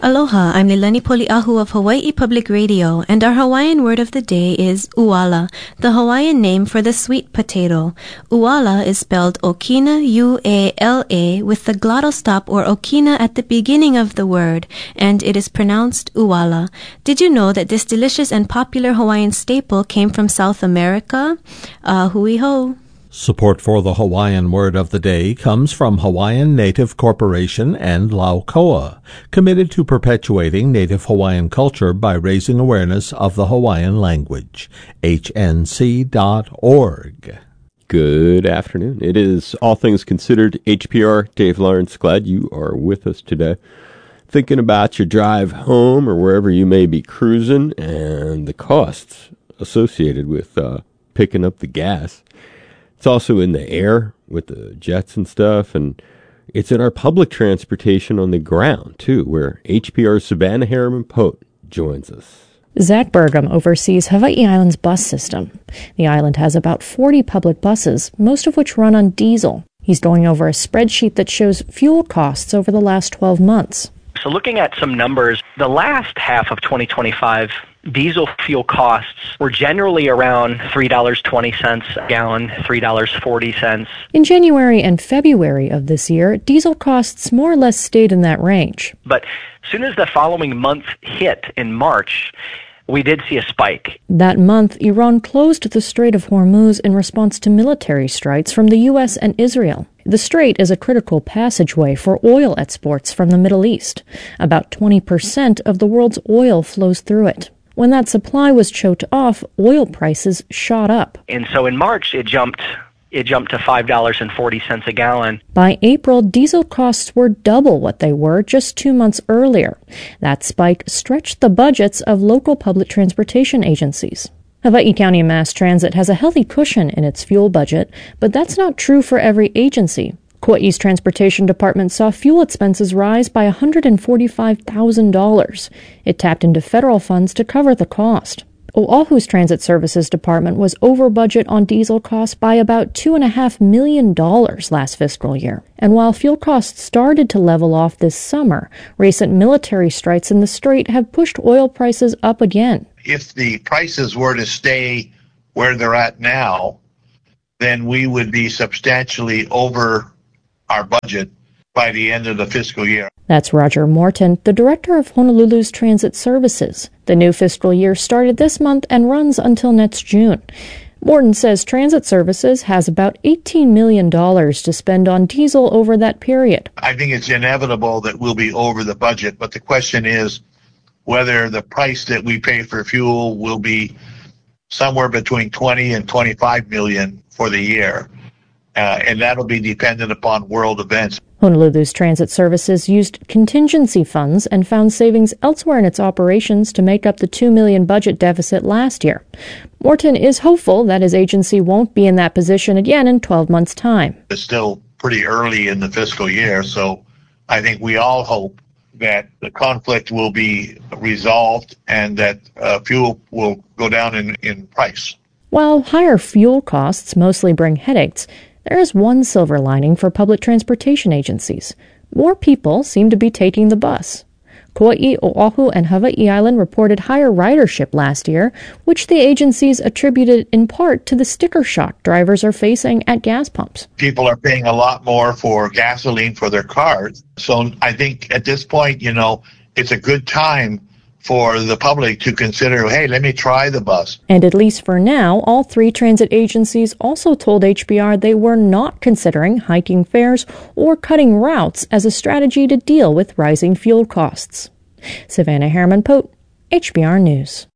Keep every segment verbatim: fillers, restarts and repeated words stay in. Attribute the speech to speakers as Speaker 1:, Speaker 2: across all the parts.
Speaker 1: Aloha, I'm Lilani Poliahu of Hawaii Public Radio, and our Hawaiian word of the day is uala, the Hawaiian name for the sweet potato. Uala is spelled okina, U A L A, with the glottal stop or okina at the beginning of the word, and it is pronounced uala. Did you know that this delicious and popular Hawaiian staple came from South America? Uh, hui ho.
Speaker 2: Support for the Hawaiian word of the day comes from Hawaiian Native Corporation and Laukoa, committed to perpetuating Native Hawaiian culture by raising awareness of the Hawaiian language. H N C dot org.
Speaker 3: Good afternoon. It is All Things Considered H P R. Dave Lawrence. Glad you are with us today. Thinking about your drive home or wherever you may be cruising and the costs associated with uh, picking up the gas. It's also in the air with the jets and stuff, and it's in our public transportation on the ground, too, where H P R's Savannah Harriman-Pote joins us.
Speaker 4: Zach Burgum oversees Hawaii Island's bus system. The island has about forty public buses, most of which run on diesel. He's going over a spreadsheet that shows fuel costs over the last twelve months.
Speaker 5: So looking at some numbers, the last half of twenty twenty-five, diesel fuel costs were generally around three dollars and twenty cents a gallon, three dollars and forty cents.
Speaker 4: In January and February of this year, diesel costs more or less stayed in that range.
Speaker 5: But as soon as the following month hit in March, we did see a spike.
Speaker 4: That month, Iran closed the Strait of Hormuz in response to military strikes from the U S and Israel. The strait is a critical passageway for oil exports from the Middle East. About twenty percent of the world's oil flows through it. When that supply was choked off, oil prices shot up.
Speaker 5: And so in March, it jumped it jumped to five dollars and forty cents a gallon.
Speaker 4: By April, diesel costs were double what they were just two months earlier. That spike stretched the budgets of local public transportation agencies. Hawaii County Mass Transit has a healthy cushion in its fuel budget, but that's not true for every agency. Kauai's Transportation Department saw fuel expenses rise by one hundred forty-five thousand dollars. It tapped into federal funds to cover the cost. Oahu's Transit Services Department was over budget on diesel costs by about two point five million dollars last fiscal year. And while fuel costs started to level off this summer, recent military strikes in the strait have pushed oil prices up again.
Speaker 6: If the prices were to stay where they're at now, then we would be substantially over our budget by the end of the fiscal year.
Speaker 4: That's Roger Morton, the director of Honolulu's Transit Services. The new fiscal year started this month and runs until next June. Morton says Transit Services has about eighteen million dollars to spend on diesel over that period.
Speaker 6: I think it's inevitable that we'll be over the budget, but the question is whether the price that we pay for fuel will be somewhere between twenty and twenty-five million for the year. Uh, and that'll be dependent upon world events.
Speaker 4: Honolulu's Transit Services used contingency funds and found savings elsewhere in its operations to make up the two million dollars budget deficit last year. Morton is hopeful that his agency won't be in that position again in twelve months' time.
Speaker 6: It's still pretty early in the fiscal year, so I think we all hope that the conflict will be resolved and that uh, fuel will go down in, in price.
Speaker 4: While higher fuel costs mostly bring headaches, there is one silver lining for public transportation agencies. More people seem to be taking the bus. Kauai, Oahu, and Hawaii Island reported higher ridership last year, which the agencies attributed in part to the sticker shock drivers are facing at gas pumps.
Speaker 6: People are paying a lot more for gasoline for their cars. So I think at this point, you know, it's a good time for the public to consider, hey, let me try the bus.
Speaker 4: And at least for now, all three transit agencies also told H B R they were not considering hiking fares or cutting routes as a strategy to deal with rising fuel costs. Savannah Harriman-Pote, H B R News.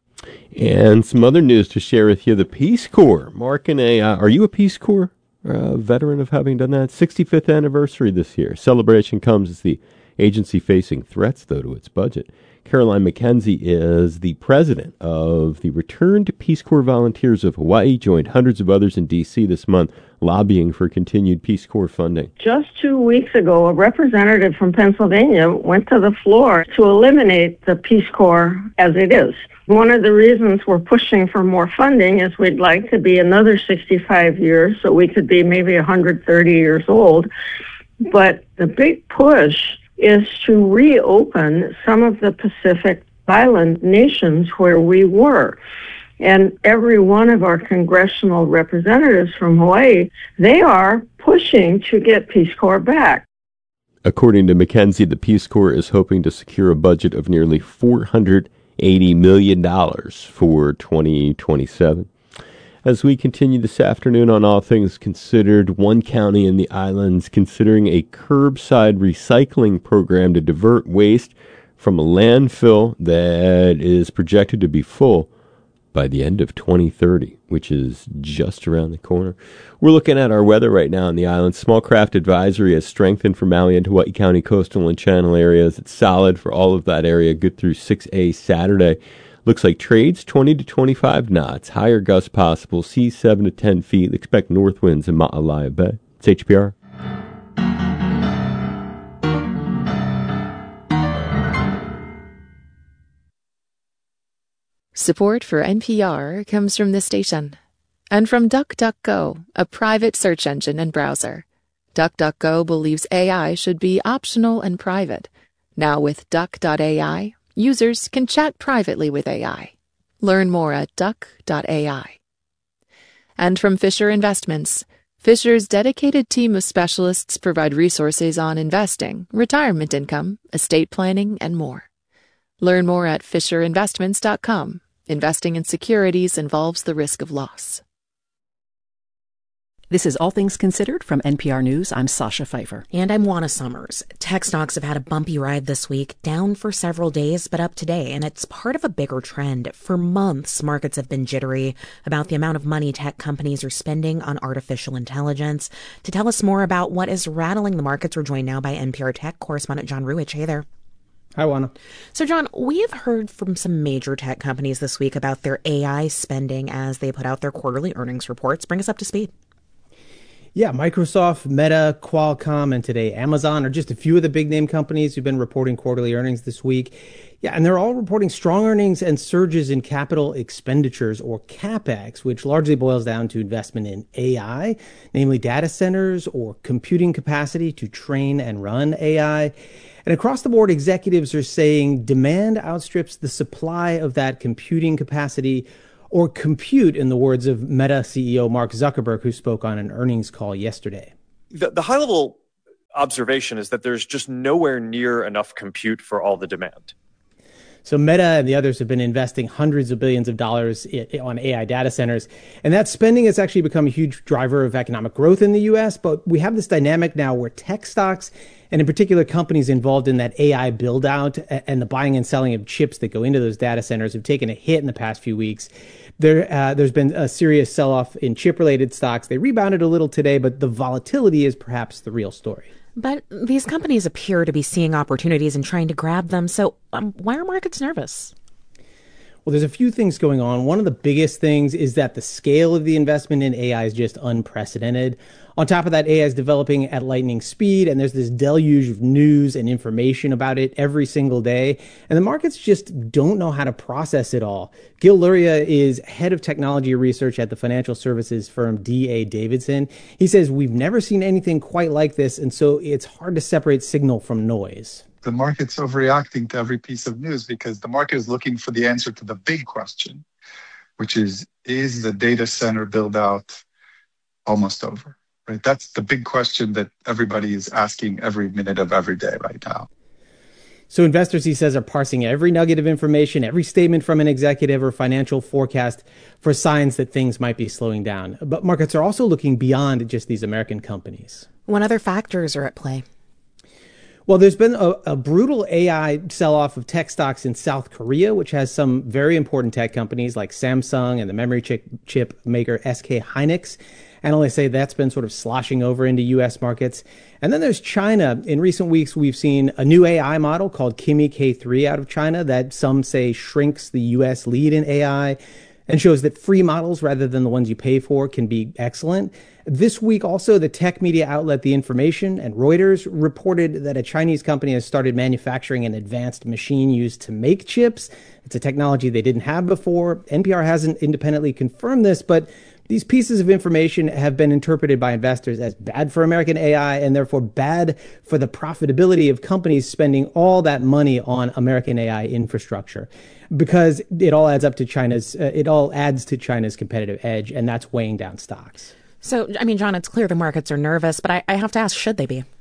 Speaker 3: And some other news to share with you. The Peace Corps marking a, uh, are you a Peace Corps uh, veteran of having done that? sixty-fifth anniversary this year. Celebration comes as the agency facing threats, though, to its budget. Caroline McKenzie is the president of the Returned Peace Corps Volunteers of Hawaii, joined hundreds of others in D C this month lobbying for continued Peace Corps funding.
Speaker 7: Just two weeks ago, a representative from Pennsylvania went to the floor to eliminate the Peace Corps as it is. One of the reasons we're pushing for more funding is we'd like to be another sixty-five years, so we could be maybe one hundred thirty years old. But the big push is to reopen some of the Pacific Island nations where we were. And every one of our congressional representatives from Hawaii, they are pushing to get Peace Corps back.
Speaker 3: According to McKinsey, the Peace Corps is hoping to secure a budget of nearly four hundred eighty million dollars for twenty twenty-seven. As we continue this afternoon on All Things Considered, one county in the islands considering a curbside recycling program to divert waste from a landfill that is projected to be full by the end of twenty thirty, which is just around the corner. We're looking at our weather right now on the island. Small craft advisory has strengthened for Maui and Hawaii County coastal and channel areas. It's solid for all of that area, good through six A Saturday. Looks like trades twenty to twenty-five knots, higher gusts possible, seas seven to ten feet. Expect north winds in Ma'alaya Bay. It's H P R.
Speaker 8: Support for N P R comes from this station and from DuckDuckGo, a private search engine and browser. DuckDuckGo believes A I should be optional and private. Now with Duck dot A I, users can chat privately with A I. Learn more at Duck dot A I. And from Fisher Investments. Fisher's dedicated team of specialists provide resources on investing, retirement income, estate planning, and more. Learn more at fisher investments dot com. Investing in securities involves the risk of loss.
Speaker 9: This is All Things Considered from N P R News. I'm Sasha Pfeiffer.
Speaker 10: And I'm Juana Summers. Tech stocks have had a bumpy ride this week, down for several days, but up today. And it's part of a bigger trend. For months, markets have been jittery about the amount of money tech companies are spending on artificial intelligence. To tell us more about what is rattling the markets, we're joined now by N P R Tech correspondent John Ruwitch. Hey there.
Speaker 11: Hi, Juana.
Speaker 10: So, John, we have heard from some major tech companies this week about their A I spending as they put out their quarterly earnings reports. Bring us up to speed.
Speaker 11: Yeah, Microsoft, Meta, Qualcomm, and today Amazon are just a few of the big name companies who've been reporting quarterly earnings this week. Yeah, and they're all reporting strong earnings and surges in capital expenditures, or CapEx, which largely boils down to investment in A I, namely data centers or computing capacity to train and run A I. And across the board, executives are saying demand outstrips the supply of that computing capacity, or compute, in the words of Meta C E O Mark Zuckerberg, who spoke on an earnings call yesterday.
Speaker 12: The, the high-level observation is that there's just nowhere near enough compute for all the demand.
Speaker 11: So Meta and the others have been investing hundreds of billions of dollars on A I data centers. And that spending has actually become a huge driver of economic growth in the U S. But we have this dynamic now where tech stocks, and in particular companies involved in that A I build out and the buying and selling of chips that go into those data centers, have taken a hit in the past few weeks. There, uh, there's been a serious sell-off in chip-related stocks. They rebounded a little today, but the volatility is perhaps the real story.
Speaker 10: But these companies appear to be seeing opportunities and trying to grab them. So um, why are markets nervous?
Speaker 11: Well, there's a few things going on. One of the biggest things is that the scale of the investment in A I is just unprecedented. On top of that, A I is developing at lightning speed, and there's this deluge of news and information about it every single day. And the markets just don't know how to process it all. Gil Luria is head of technology research at the financial services firm D A Davidson. He says, we've never seen anything quite like this, and so it's hard to separate signal from noise.
Speaker 13: The market's overreacting to every piece of news because the market is looking for the answer to the big question, which is, is the data center build out almost over? Right? That's the big question that everybody is asking every minute of every day right now.
Speaker 11: So investors, he says, are parsing every nugget of information, every statement from an executive or financial forecast for signs that things might be slowing down. But markets are also looking beyond just these American companies.
Speaker 10: What other factors are at play?
Speaker 11: Well, there's been a, a brutal A I sell-off of tech stocks in South Korea, which has some very important tech companies like Samsung and the memory chip, chip maker S K Hynix. Analysts say that's been sort of sloshing over into U S markets. And then there's China. In recent weeks, we've seen a new A I model called Kimi K three out of China that some say shrinks the U S lead in A I and shows that free models, rather than the ones you pay for, can be excellent. This week also, the tech media outlet The Information and Reuters reported that a Chinese company has started manufacturing an advanced machine used to make chips. It's a technology they didn't have before. N P R hasn't independently confirmed this, but These pieces of information have been interpreted by investors as bad for American A I and therefore bad for the profitability of companies spending all that money on American A I infrastructure, because it all adds up to China's, uh, it all adds to China's competitive edge, and that's weighing down stocks.
Speaker 10: So, I mean, John, it's clear the markets are nervous, but I, I have to ask, should they be?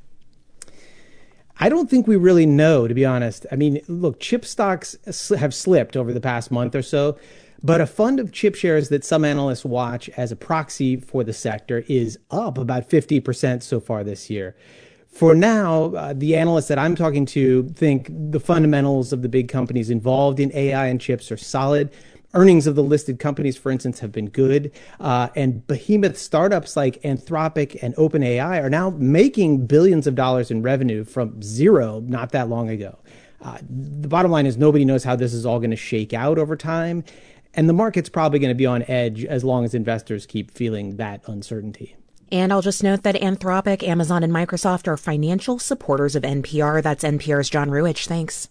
Speaker 11: I don't think we really know, to be honest. I mean, look, chip stocks have slipped over the past month or so, but a fund of chip shares that some analysts watch as a proxy for the sector is up about fifty percent so far this year. For now, uh, the analysts that I'm talking to think the fundamentals of the big companies involved in A I and chips are solid. Earnings of the listed companies, for instance, have been good. Uh, and behemoth startups like Anthropic and OpenAI are now making billions of dollars in revenue from zero not that long ago. Uh, the bottom line is nobody knows how this is all going to shake out over time. And the market's probably going to be on edge as long as investors keep feeling that uncertainty.
Speaker 10: And I'll just note that Anthropic, Amazon, and Microsoft are financial supporters of N P R. That's N P R's John Ruwitch. Thanks.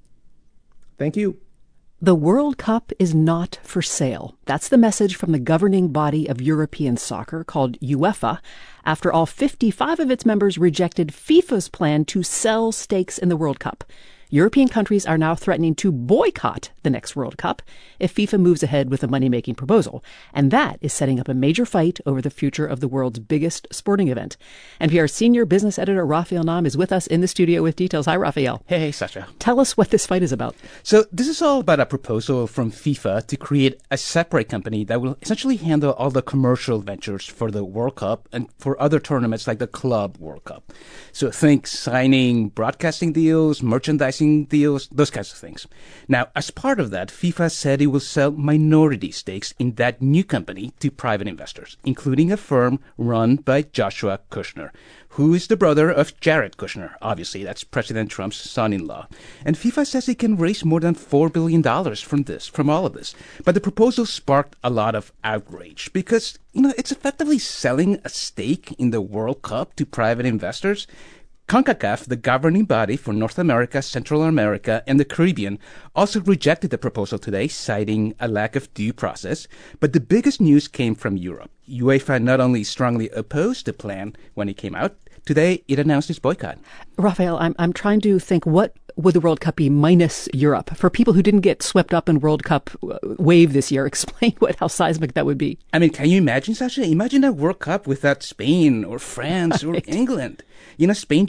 Speaker 11: Thank you.
Speaker 9: The World Cup is not for sale. That's the message from the governing body of European soccer, called UEFA, after all fifty-five of its members rejected FIFA's plan to sell stakes in the World Cup. European countries are now threatening to boycott the next World Cup if FIFA moves ahead with a money-making proposal. And that is setting up a major fight over the future of the world's biggest sporting event. N P R's senior business editor, Raphael Nahm, is with us in the studio with details. Hi, Raphael.
Speaker 14: Hey, hey, Sasha.
Speaker 9: Tell us what this fight is about.
Speaker 14: So this is all about a proposal from FIFA to create a separate company that will essentially handle all the commercial ventures for the World Cup and for other tournaments like the Club World Cup. So think signing broadcasting deals, merchandising deals, those kinds of things. Now, as part of that, FIFA said it will sell minority stakes in that new company to private investors, including a firm run by Joshua Kushner, who is the brother of Jared Kushner. Obviously, that's President Trump's son-in-law. And FIFA says it can raise more than four billion dollars from this, from all of this. But the proposal sparked a lot of outrage because, you know, it's effectively selling a stake in the World Cup to private investors. CONCACAF, the governing body for North America, Central America, and the Caribbean, also rejected the proposal today, citing a lack of due process. But the biggest news came from Europe. UEFA not only strongly opposed the plan when it came out, today it announced its boycott.
Speaker 9: Raphael, I'm I'm trying to think, what would the World Cup be minus Europe? For people who didn't get swept up in World Cup wave this year, explain what how seismic that would be.
Speaker 14: I mean, can you imagine, Sasha? Imagine a World Cup without Spain or France right. or England. You know, Spain